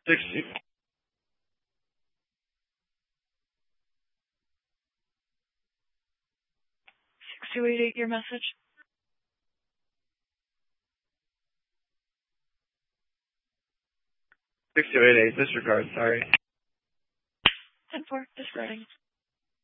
60. 6288, your message. 6288, disregard, sorry. 10-4, disregarding.